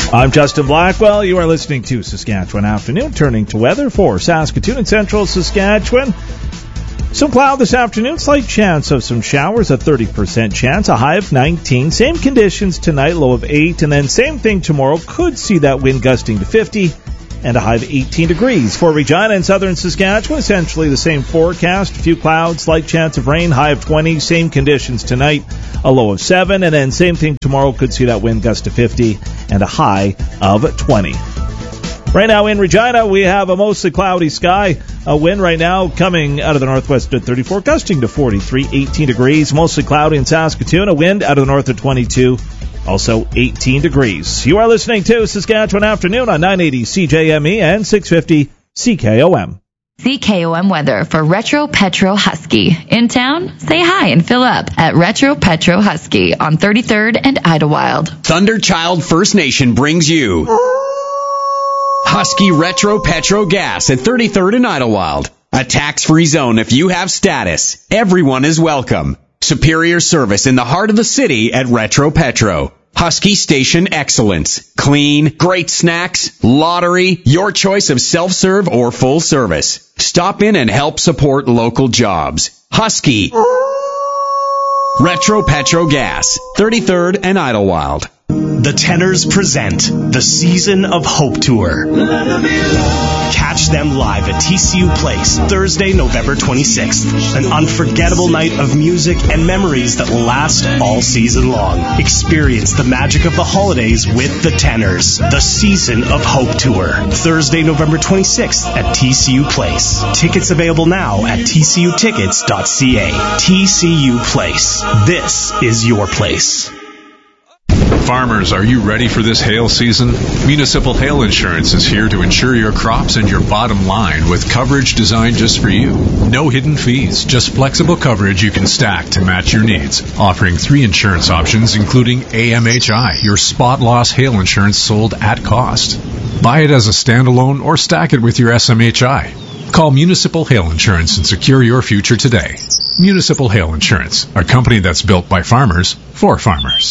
I'm Justin Blackwell. You are listening to Saskatchewan Afternoon. Turning to weather for Saskatoon and central Saskatchewan. Some cloud this afternoon. Slight chance of some showers, a 30% chance, a high of 19. Same conditions tonight, low of 8. And then same thing tomorrow. Could see that wind gusting to 50 and a high of 18 degrees. For Regina and southern Saskatchewan, essentially the same forecast. A few clouds, slight chance of rain, high of 20. Same conditions tonight, a low of 7. And then same thing tomorrow. Could see that wind gust to 50 and a high of 20. Right now in Regina, we have a mostly cloudy sky. A wind right now coming out of the northwest at 34, gusting to 43, 18 degrees. Mostly cloudy in Saskatoon. A wind out of the north at 22, also 18 degrees. You are listening to Saskatchewan Afternoon on 980 CJME and 650 CKOM. CKOM weather for Retro Petro Husky. In town, say hi and fill up at Retro Petro Husky on 33rd and Idlewild. Thunderchild First Nation brings you Husky Retro Petro Gas at 33rd and Idlewild. A tax-free zone if you have status. Everyone is welcome. Superior service in the heart of the city at Retro Petro. Husky Station Excellence. Clean, great snacks, lottery, your choice of self-serve or full service. Stop in and help support local jobs. Husky. Retro Petro Gas. 33rd and Idlewild. The Tenors present the Season of Hope Tour. Catch them live at TCU Place, Thursday, November 26th. An unforgettable night of music and memories that will last all season long. Experience the magic of the holidays with the Tenors. The Season of Hope Tour, Thursday, November 26th at TCU Place. Tickets available now at tcutickets.ca. TCU Place. This is your place. Farmers, are you ready for this hail season? Municipal Hail Insurance is here to insure your crops and your bottom line with coverage designed just for you. No hidden fees, just flexible coverage you can stack to match your needs. Offering 3 insurance options, including AMHI, your spot loss hail insurance sold at cost. Buy it as a standalone or stack it with your SMHI. Call Municipal Hail Insurance and secure your future today. Municipal Hail Insurance, a company that's built by farmers for farmers.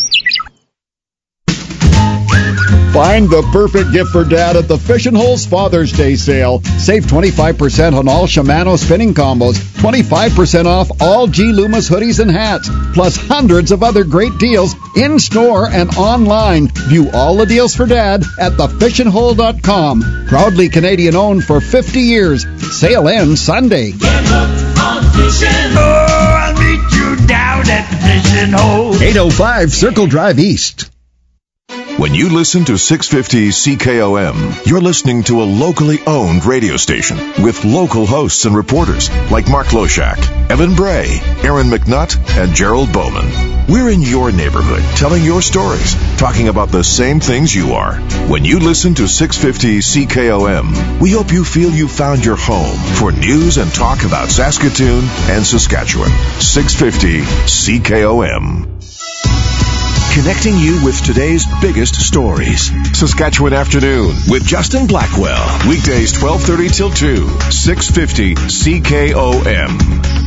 Find the perfect gift for Dad at the Fish and Holes Father's Day sale. Save 25% on all Shimano spinning combos, 25% off all G. Loomis hoodies and hats, plus hundreds of other great deals in-store and online. View all the deals for Dad at thefishandhole.com. Proudly Canadian-owned for 50 years. Sale ends Sunday. Get hooked on fishing. Oh, I'll meet you down at the Fishing Hole. 805 Circle Drive East. When you listen to 650 CKOM, you're listening to a locally owned radio station with local hosts and reporters like Mark Loshak, Evan Bray, Aaron McNutt, and Gerald Bowman. We're in your neighborhood, telling your stories, talking about the same things you are. When you listen to 650 CKOM, we hope you feel you found your home for news and talk about Saskatoon and Saskatchewan. 650 CKOM. Connecting you with today's biggest stories. Saskatchewan Afternoon with Justin Blackwell. Weekdays 12:30 till 2. 650 CKOM.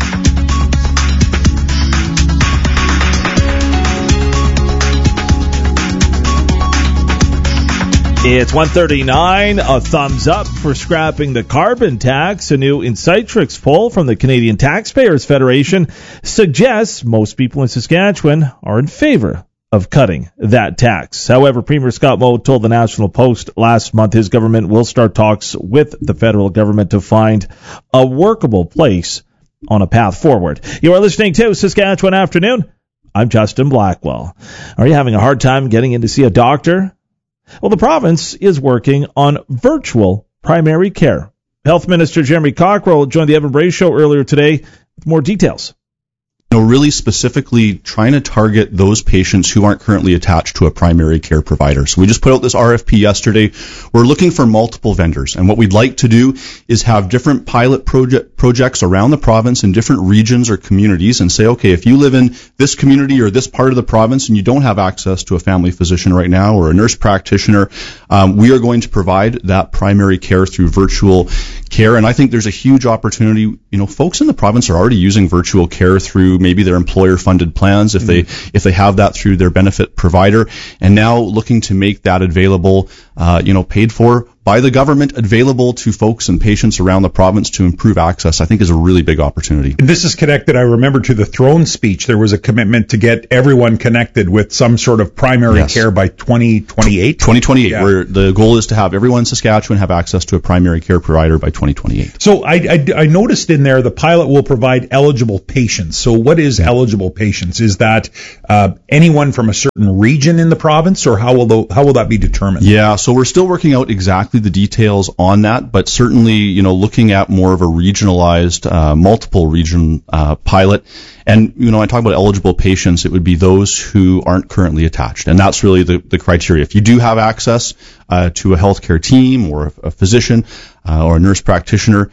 It's 1:39. A thumbs up for scrapping the carbon tax. A new Insightrix poll from the Canadian Taxpayers Federation suggests most people in Saskatchewan are in favor of cutting that tax. However, Premier Scott Moe told the National Post last month his government will start talks with the federal government to find a workable place on a path forward. You are listening to Saskatchewan Afternoon. I'm Justin Blackwell. Are you having a hard time getting in to see a doctor? Well, the province is working on virtual primary care. Health Minister Jeremy Cockrell joined the Evan Bray Show earlier today with more details. Really specifically trying to target those patients who aren't currently attached to a primary care provider. So we just put out this RFP yesterday. We're looking for multiple vendors, and what we'd like to do is have different pilot projects around the province in different regions or communities and say, okay, if you live in this community or this part of the province and you don't have access to a family physician right now or a nurse practitioner, we are going to provide that primary care through virtual care. And I think there's a huge opportunity. You know, folks in the province are already using virtual care through maybe their employer-funded plans if they have that through their benefit provider, and now looking to make that available, paid for by the government, available to folks and patients around the province to improve access, I think is a really big opportunity. This is connected, I remember, to the throne speech. There was a commitment to get everyone connected with some sort of primary care by 2028. 2028, where the goal is to have everyone in Saskatchewan have access to a primary care provider by 2028. So I noticed in there the pilot will provide eligible patients. So what is eligible patients? Is that anyone from a certain region in the province, or how will that be determined? Yeah, so we're still working out exactly the details on that, but certainly, looking at more of a regionalized, multiple region pilot. And, I talk about eligible patients, it would be those who aren't currently attached. And that's really the criteria. If you do have access to a healthcare team or a physician or a nurse practitioner,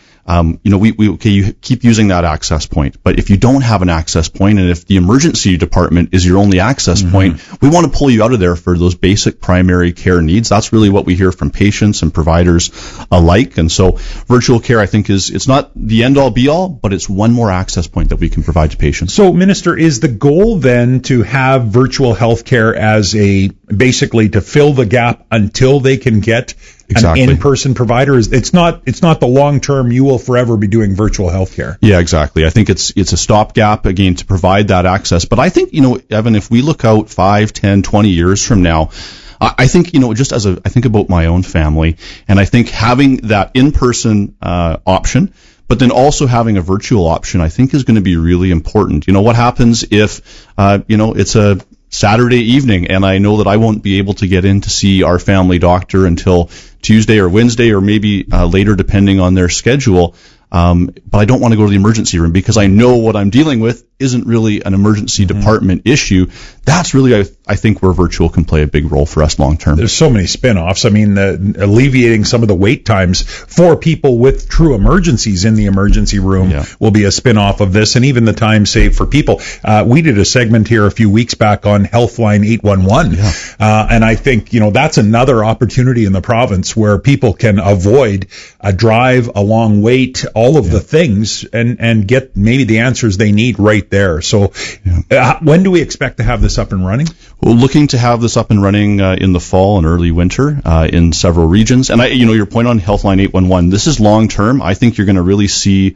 you keep using that access point. But if you don't have an access point, and if the emergency department is your only access point, we want to pull you out of there for those basic primary care needs. That's really what we hear from patients and providers alike. And so virtual care, I think, it's not the end-all be-all, but it's one more access point that we can provide to patients. So, Minister, is the goal then to have virtual health care as basically to fill the gap until they can get an in-person provider? It's not the long term, you will forever be doing virtual healthcare. Yeah, exactly. I think it's a stopgap, again, to provide that access. But I think, Evan, if we look out 5, 10, 20 years from now, I think, just I think about my own family, and I think having that in-person option, but then also having a virtual option, I think is going to be really important. What happens if, it's a Saturday evening and I know that I won't be able to get in to see our family doctor until Tuesday or Wednesday or maybe later depending on their schedule. But I don't want to go to the emergency room because I know what I'm dealing with isn't really an emergency department issue. That's really, I think, where virtual can play a big role for us long term. There's so many spin-offs. I mean, alleviating some of the wait times for people with true emergencies in the emergency room will be a spin-off of this, and even the time saved for people. We did a segment here a few weeks back on Healthline 811, and I think, that's another opportunity in the province where people can avoid a drive, a long wait, all of the things, and get maybe the answers they need right there. So when do we expect to have this up and running? We're looking to have this up and running in the fall and early winter in several regions. And your point on Healthline 811, this is long term. I think you're going to really see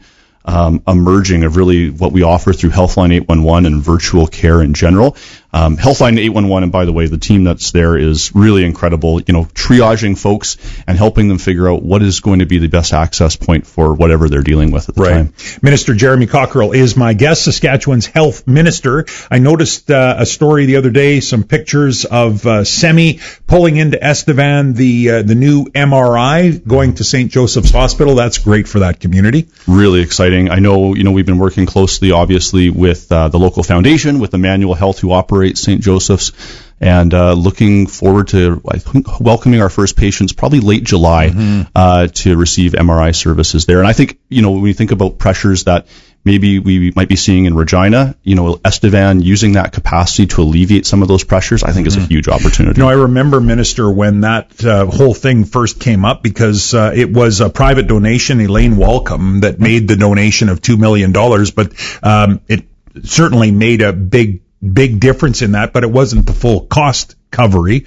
a merging of really what we offer through Healthline 811 and virtual care in general. Healthline 811, and by the way, the team that's there is really incredible, triaging folks and helping them figure out what is going to be the best access point for whatever they're dealing with at the time. Minister Jeremy Cockrell is my guest, Saskatchewan's health minister. I noticed a story the other day, some pictures of SEMI pulling into Estevan, the new MRI going to St. Joseph's Hospital. That's great for that community. Really exciting. I know, we've been working closely, obviously, with the local foundation, with Emmanuel Health, who operates St. Joseph's, and looking forward to, I think, welcoming our first patients probably late July to receive MRI services there. And I think, when we think about pressures that maybe we might be seeing in Regina, Estevan using that capacity to alleviate some of those pressures, I think is a huge opportunity. I remember, Minister, when that whole thing first came up, because it was a private donation, Elaine Walcom, that made the donation of $2 million, but it certainly made a big difference in that, but it wasn't the full cost recovery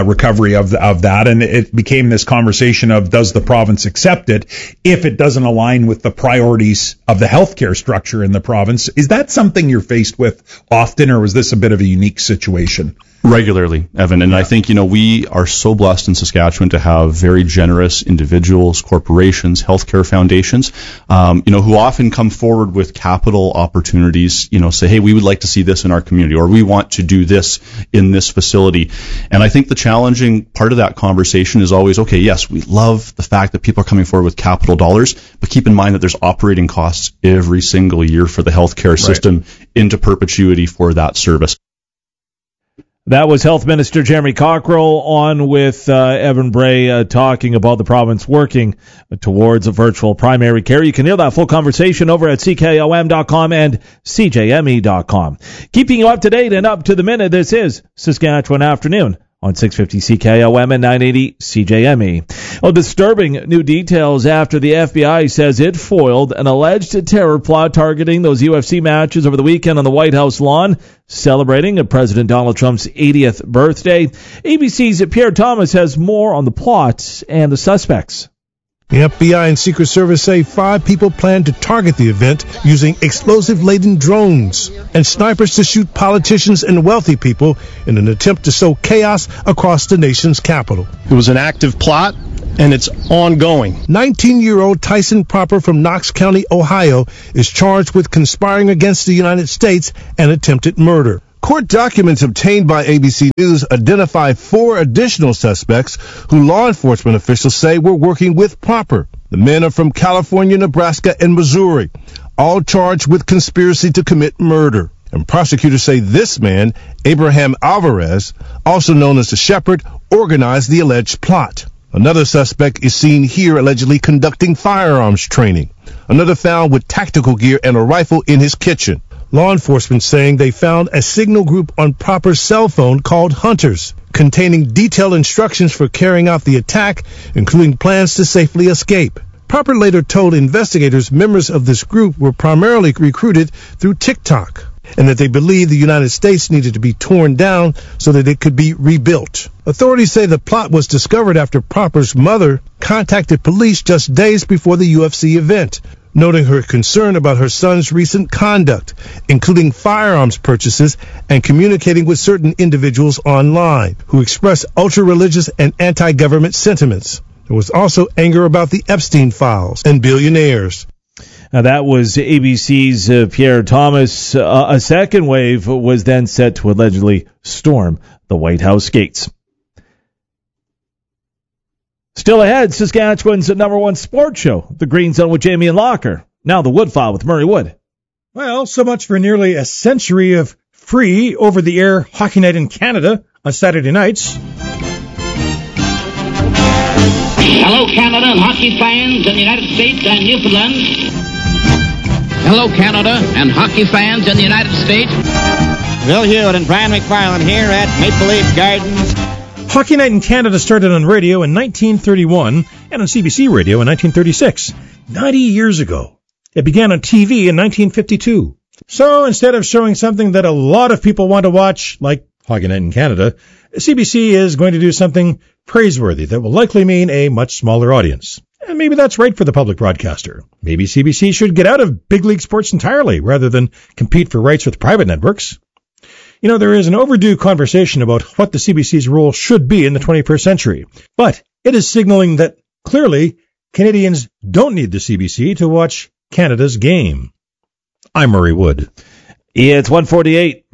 of that, and it became this conversation of, does the province accept it if it doesn't align with the priorities of the healthcare structure in the province? Is that something you're faced with often, or was this a bit of a unique situation? Regularly, Evan, and I think, we are so blessed in Saskatchewan to have very generous individuals, corporations, healthcare foundations, who often come forward with capital opportunities, say, hey, we would like to see this in our community, or we want to do this in this facility. And I think the challenging part of that conversation is always, okay, yes, we love the fact that people are coming forward with capital dollars, but keep in mind that there's operating costs every single year for the healthcare system into perpetuity for that service. That was Health Minister Jeremy Cockrell on with Evan Bray talking about the province working towards a virtual primary care. You can hear that full conversation over at CKOM.com and CJME.com. Keeping you up to date and up to the minute, this is Saskatchewan Afternoon on 650 CKOM and 980 CJME. Well, disturbing new details after the FBI says it foiled an alleged terror plot targeting those UFC matches over the weekend on the White House lawn, celebrating President Donald Trump's 80th birthday. ABC's Pierre Thomas has more on the plot and the suspects. The FBI and Secret Service say 5 people plan to target the event using explosive-laden drones and snipers to shoot politicians and wealthy people in an attempt to sow chaos across the nation's capital. It was an active plot, and it's ongoing. 19-year-old Tyson Proper from Knox County, Ohio, is charged with conspiring against the United States and attempted murder. Court documents obtained by ABC News identify 4 additional suspects who law enforcement officials say were working with Proper. The men are from California, Nebraska, and Missouri, all charged with conspiracy to commit murder. And prosecutors say this man, Abraham Alvarez, also known as the Shepherd, organized the alleged plot. Another suspect is seen here allegedly conducting firearms training. Another found with tactical gear and a rifle in his kitchen. Law enforcement saying they found a signal group on Proper's cell phone called Hunters, containing detailed instructions for carrying out the attack, including plans to safely escape. Proper later told investigators members of this group were primarily recruited through TikTok, and that they believed the United States needed to be torn down so that it could be rebuilt. Authorities say the plot was discovered after Proper's mother contacted police just days before the UFC event, noting her concern about her son's recent conduct, including firearms purchases and communicating with certain individuals online who expressed ultra-religious and anti-government sentiments. There was also anger about the Epstein files and billionaires. Now, that was ABC's Pierre Thomas. A second wave was then set to allegedly storm the White House gates. Still ahead, Saskatchewan's #1 sports show, The Green Zone with Jamie and Locker. Now the Woodfile with Murray Wood. Well, so much for nearly a century of free over-the-air hockey night in Canada on Saturday nights. Hello, Canada and hockey fans in the United States and Newfoundland. Hello, Canada and hockey fans in the United States. Bill Hewitt and Brian McFarland here at Maple Leaf Gardens. Hockey Night in Canada started on radio in 1931 and on CBC Radio in 1936, 90 years ago. It began on TV in 1952. So instead of showing something that a lot of people want to watch, like Hockey Night in Canada, CBC is going to do something praiseworthy that will likely mean a much smaller audience. And maybe that's right for the public broadcaster. Maybe CBC should get out of big league sports entirely rather than compete for rights with private networks. You know, there is an overdue conversation about what the CBC's role should be in the 21st century, but it is signaling that clearly Canadians don't need the CBC to watch Canada's game. I'm Murray Wood. It's 1:48.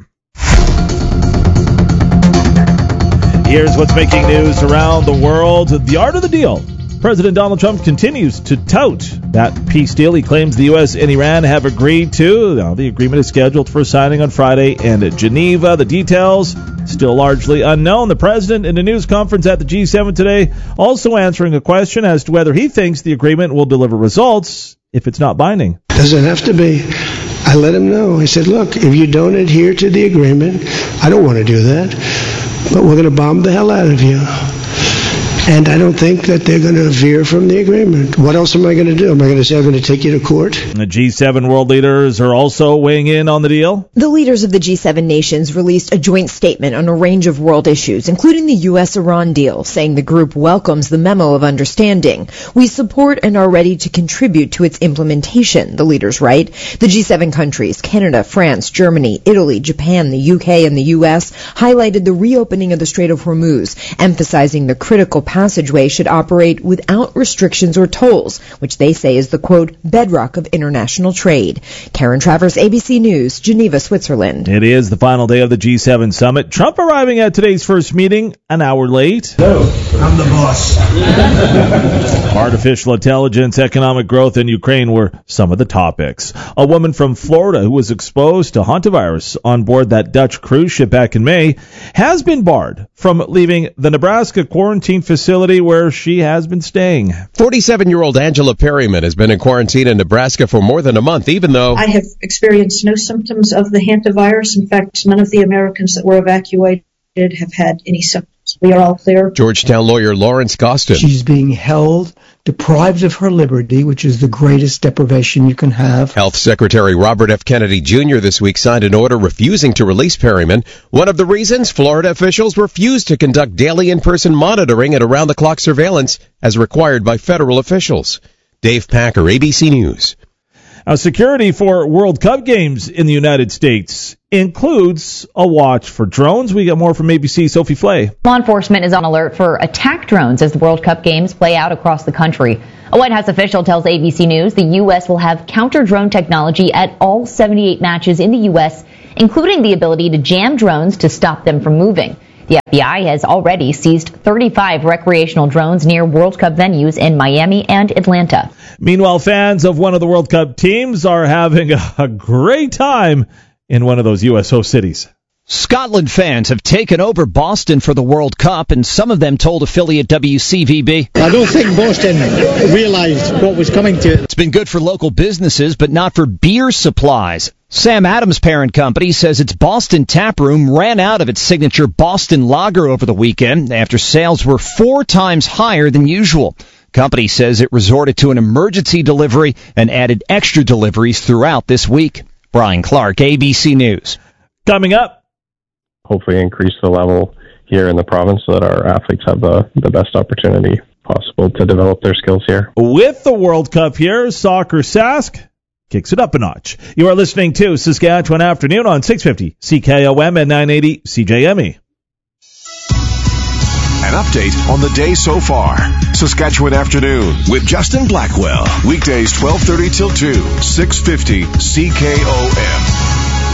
Here's what's making news around the world. The art of the deal. President Donald Trump continues to tout that peace deal he claims the U.S. and Iran have agreed to. Now, the agreement is scheduled for signing on Friday in Geneva. The details still largely unknown. The president, in a news conference at the G7 today, also answering a question as to whether he thinks the agreement will deliver results if it's not binding. Doesn't have to be. I let him know. I said, look, if you don't adhere to the agreement, I don't want to do that, but we're going to bomb the hell out of you. And I don't think that they're going to veer from the agreement. What else am I going to do? Am I going to say I'm going to take you to court? The G7 world leaders are also weighing in on the deal. The leaders of the G7 nations released a joint statement on a range of world issues, including the U.S.-Iran deal, saying the group welcomes the memo of understanding. We support and are ready to contribute to its implementation, the leaders write. The G7 countries, Canada, France, Germany, Italy, Japan, the UK, and the U.S., highlighted the reopening of the Strait of Hormuz, emphasizing the critical passageway should operate without restrictions or tolls, which they say is the, quote, bedrock of international trade. Karen Travers, ABC News, Geneva, Switzerland. It is the final day of the G7 summit. Trump arriving at today's first meeting an hour late. Hello, I'm the boss. Artificial intelligence, economic growth in Ukraine were some of the topics. A woman from Florida who was exposed to hantavirus on board that Dutch cruise ship back in May has been barred from leaving the Nebraska quarantine facility where she has been staying. 47-year-old Angela Perryman has been in quarantine in Nebraska for more than a month, even though I have experienced no symptoms of the hantavirus. In fact, none of the Americans that were evacuated have had any symptoms. We are all clear. Georgetown lawyer Lawrence Gostin. She's being held, deprived of her liberty, which is the greatest deprivation you can have. Health Secretary Robert F. Kennedy Jr. this week signed an order refusing to release Perryman. One of the reasons, Florida officials refused to conduct daily in-person monitoring and around-the-clock surveillance as required by federal officials. Dave Packer, ABC News. Security for World Cup games in the United States includes a watch for drones. We got more from ABC's Sophie Flay. Law enforcement is on alert for attack drones as the World Cup games play out across the country. A White House official tells ABC News the U.S. will have counter-drone technology at all 78 matches in the U.S., including the ability to jam drones to stop them from moving. The FBI has already seized 35 recreational drones near World Cup venues in Miami and Atlanta. Meanwhile, fans of one of the World Cup teams are having a great time in one of those U.S. host cities. Scotland fans have taken over Boston for the World Cup, and some of them told affiliate WCVB, I don't think Boston realized what was coming to it. It's been good for local businesses, but not for beer supplies. Sam Adams' parent company says its Boston taproom ran out of its signature Boston Lager over the weekend after sales were 4 times higher than usual. Company says it resorted to an emergency delivery and added extra deliveries throughout this week. Brian Clark, ABC News. Coming up, hopefully increase the level here in the province so that our athletes have the best opportunity possible to develop their skills here. With the World Cup here, Soccer Sask kicks it up a notch. You are listening to Saskatchewan Afternoon on 650 CKOM and 980 CJME. An update on the day so far. Saskatchewan Afternoon with Justin Blackwell. Weekdays 12:30 till 2, 650 CKOM.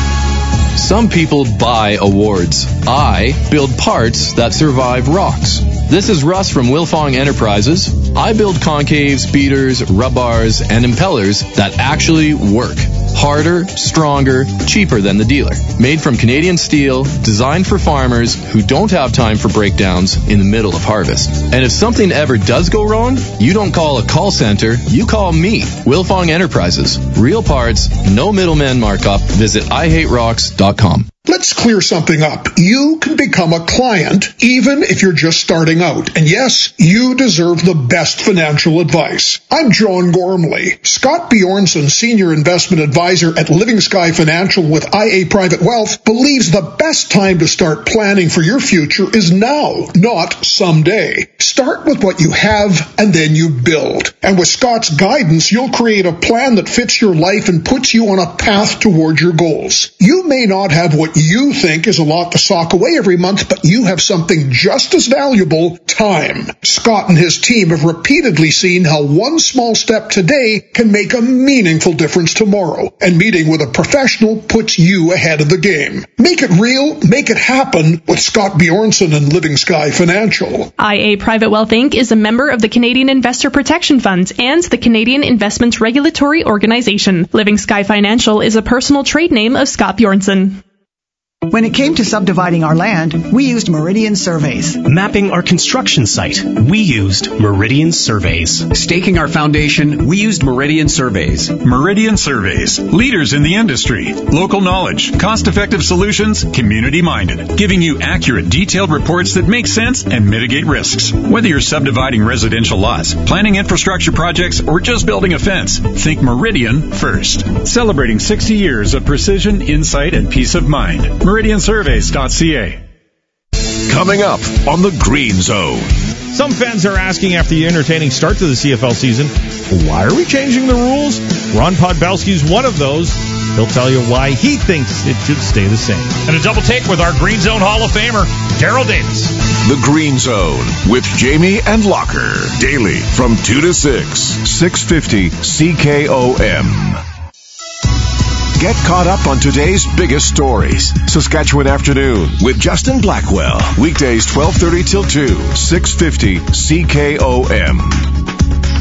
Some people buy awards. I build parts that survive rocks. This is Russ from Wilfong Enterprises. I build concaves, beaters, rub bars, and impellers that actually work. Harder, stronger, cheaper than the dealer. Made from Canadian steel, designed for farmers who don't have time for breakdowns in the middle of harvest. And if something ever does go wrong, you don't call a call center, you call me. Wilfong Enterprises. Real parts, no middleman markup. Visit IHateRocks.com. Let's clear something up. You can become a client even if you're just starting out. And yes, you deserve the best financial advice. I'm John Gormley. Scott Bjornson, Senior Investment Advisor at Living Sky Financial with IA Private Wealth, believes the best time to start planning for your future is now, not someday. Start with what you have and then you build. And with Scott's guidance, you'll create a plan that fits your life and puts you on a path toward your goals. You may not have what you think is a lot to sock away every month, but you have something just as valuable, time. Scott and his team have repeatedly seen how one small step today can make a meaningful difference tomorrow, and meeting with a professional puts you ahead of the game. Make it real, make it happen with Scott Bjornson and Living Sky Financial. IA Private Wealth Inc. is a member of the Canadian Investor Protection Funds and the Canadian Investments Regulatory Organization. Living Sky Financial is a personal trade name of Scott Bjornson. When it came to subdividing our land, we used Meridian Surveys. Mapping our construction site, we used Meridian Surveys. Staking our foundation, we used Meridian Surveys. Meridian Surveys, leaders in the industry. Local knowledge, cost-effective solutions, community-minded. Giving you accurate, detailed reports that make sense and mitigate risks. Whether you're subdividing residential lots, planning infrastructure projects, or just building a fence, think Meridian first. Celebrating 60 years of precision, insight, and peace of mind. MeridianSurveys.ca. Coming up on the Green Zone. Some fans are asking after the entertaining start to the CFL season, why are we changing the rules? Ron Podbelski's one of those. He'll tell you why he thinks it should stay the same. And a double take with our Green Zone Hall of Famer, Daryl Davis. The Green Zone with Jamie and Locker. Daily from 2 to 6. 650 CKOM. Get caught up on today's biggest stories. Saskatchewan Afternoon with Justin Blackwell. Weekdays 12:30 till 2. 650 CKOM.